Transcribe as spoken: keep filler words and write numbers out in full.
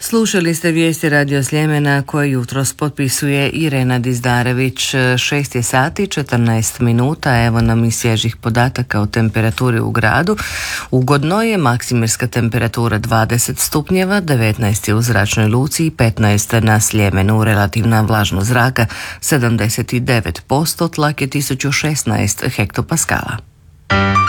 Slušali ste vijesti Radio Sljemena koje jutros potpisuje Irena Dizdarević. šest je sati, četrnaest minuta. Evo nam i svježih podataka o temperaturi u gradu. Ugodno je, maksimirska temperatura dvadeset stupnjeva, devetnaest je u zračnoj luci i petnaest na Sljemenu. Relativna vlažnost zraka sedamdeset devet posto, tlak je tisuću šesnaest hektopaskala.